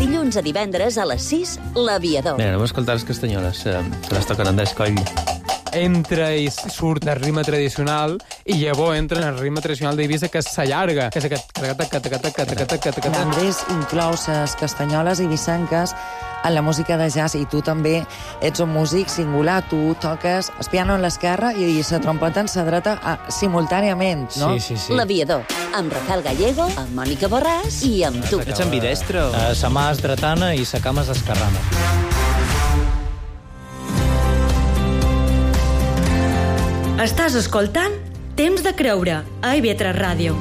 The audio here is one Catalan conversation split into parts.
dilluns a divendres a les 6, L'Aviador. Bé, anem a escoltar les castanyoles, que les toquen Andrés Coll. Entra i surt del ritme tradicional i llavors entra en el ritme tradicional d'Eivissa, que s'allarga, que és aquest... Andrés inclou les castanyoles eivissenques en la música de jazz, i tu també ets un músic singular. Tu toques el piano en l'esquerra i la trompeta en la dreta simultàniament, no? Sí. L'Aviador, amb Rafael Gallego, amb Mònica Borràs i amb tu. Ets ambidestre? Sa mà és dretana i sa cama és esquerrana. Estàs escoltant Temps de Creure, a IB3 Ràdio.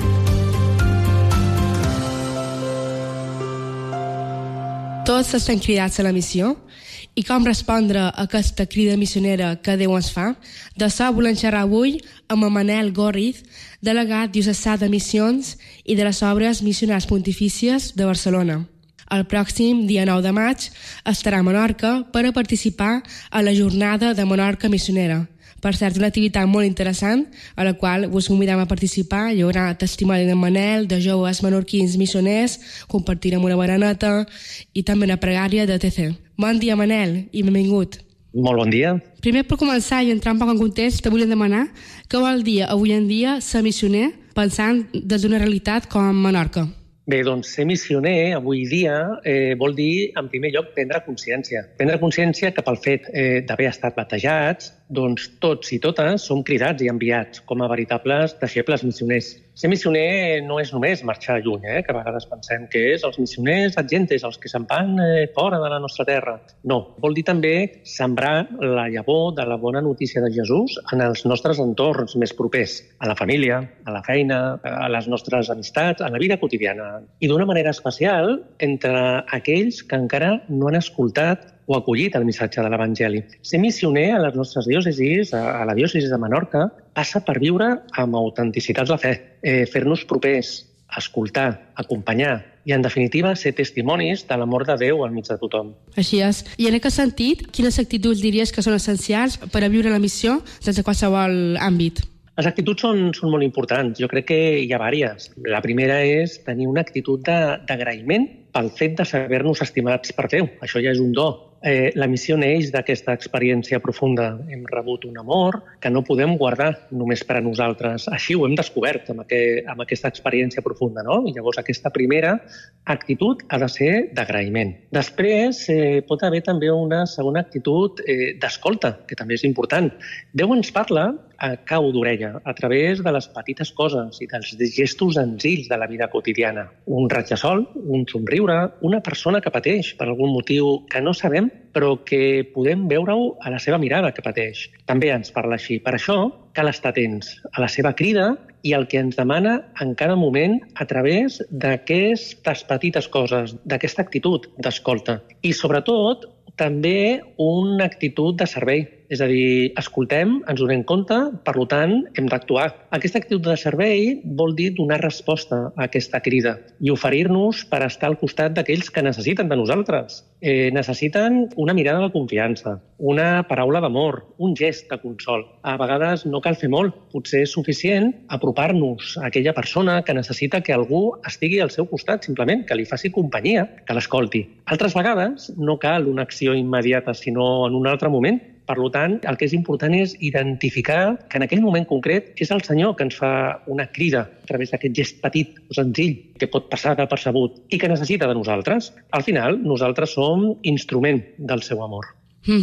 Tots estan cridats a la missió, i com respondre a aquesta crida missionera que Déu ens fa, d'això volem xerrar avui amb Manel Gorriz, delegat diocesà de missions i de les obres missionals pontifícies de Barcelona. El pròxim dia 9 de maig estarà a Menorca per a participar a la jornada de Menorca missionera. Per cert, una activitat molt interessant a la qual us convidem a participar. Hi haurà testimoni de Manel, de joves menorquins missioners, compartirem una bereneta i també una pregària de TC. Bon dia, Manel, i benvingut. Molt bon dia. Primer, per començar i entrar un poc en context, te volíem demanar què vol dir avui en dia ser missioner pensant des d'una realitat com Menorca. Bé, doncs ser missioner avui dia vol dir, en primer lloc, prendre consciència. Prendre consciència que pel fet d'haver estat batejats, doncs tots i totes som cridats i enviats com a veritables deixebles missioners. Ser missioner no és només marxar lluny, que a vegades pensem que és els missioners agentes, els que se'n van fora de la nostra terra. No, vol dir també sembrar la llavor de la bona notícia de Jesús en els nostres entorns més propers, a la família, a la feina, a les nostres amistats, a la vida quotidiana. I d'una manera especial entre aquells que encara no han escoltat o acollit el missatge de l'Evangeli. Ser missioner a les nostres diòcesis, a la diòcesi de Menorca, passa per viure amb autenticitat la fe, fer-nos propers, escoltar, acompanyar i, en definitiva, ser testimonis de l'amor de Déu al mig de tothom. Així és. I en aquest sentit, quines actituds diries que són essencials per a viure la missió des de qualsevol àmbit? Les actituds són molt importants. Jo crec que hi ha diverses. La primera és tenir una actitud d'agraïment pel fet de saber-nos estimats per Déu. Això ja és un do. La missió neix d'aquesta experiència profunda. Hem rebut un amor que no podem guardar només per a nosaltres. Així ho hem descobert amb aquesta experiència profunda, no? I llavors aquesta primera actitud ha de ser d'agraïment. Després pot haver també una segona actitud d'escolta, que també és important. Déu ens parla a cau d'orella, a través de les petites coses i dels gestos senzills de la vida quotidiana. Un raig de sol, un somriure, una persona que pateix per algun motiu que no sabem, però que podem veure-ho a la seva mirada que pateix. També ens parla així. Per això cal estar atents a la seva crida i el que ens demana en cada moment a través d'aquestes petites coses, d'aquesta actitud d'escolta. I sobretot també una actitud de servei. És a dir, escoltem, ens donem compte, per tant, hem d'actuar. Aquesta actitud de servei vol dir donar resposta a aquesta crida i oferir-nos per estar al costat d'aquells que necessiten de nosaltres. Necessiten una mirada de confiança, una paraula d'amor, un gest de consol. A vegades no cal fer molt, potser és suficient apropar-nos a aquella persona que necessita que algú estigui al seu costat, simplement, que li faci companyia, que l'escolti. Altres vegades no cal una acció immediata, sinó en un altre moment. Per tant, el que és important és identificar que en aquell moment concret és el Senyor que ens fa una crida a través d'aquest gest petit o senzill que pot passar depercebut i que necessita de nosaltres. Al final, nosaltres som instrument del seu amor.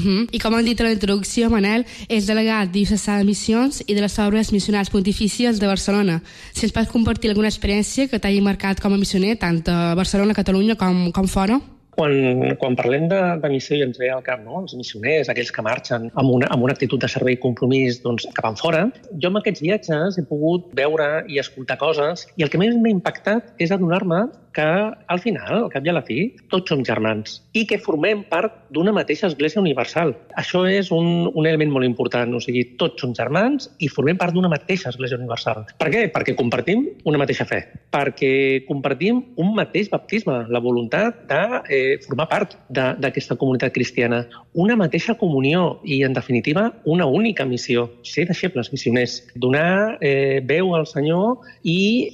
I com han dit a la introducció, Manel és delegat diocesà de missions i de les obres missionals pontifícies de Barcelona. Si ens pots compartir alguna experiència que t'hagi marcat com a missioner, tant a Barcelona, Catalunya com fora? Quan parlem de missió i ens ve al cap, no? Els missioners, aquells que marxen amb una actitud de servei i compromís que van fora, jo en aquests viatges he pogut veure i escoltar coses i el que més m'ha impactat és adonar-me que al final, al cap i a la fi, tots som germans i que formem part d'una mateixa Església Universal. Això és un element molt important, o sigui, tots som germans i formem part d'una mateixa Església Universal. Per què? Perquè compartim una mateixa fe, perquè compartim un mateix baptisme, la voluntat de formar part d'aquesta comunitat cristiana, una mateixa comunió i, en definitiva, una única missió, ser deixebles missioners, donar veu al Senyor i